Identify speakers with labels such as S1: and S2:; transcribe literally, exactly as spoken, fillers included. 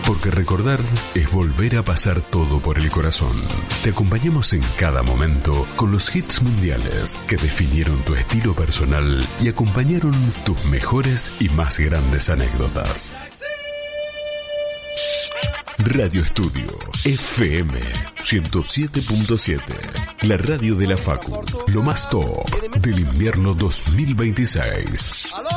S1: Porque recordar es volver a pasar todo por el corazón. Te acompañamos en cada momento con los hits mundiales que definieron tu estilo personal y acompañaron tus mejores y más grandes anécdotas. Radio Estudio F M ciento siete punto siete, la radio de la Facu, lo más top del invierno dos mil veintiséis.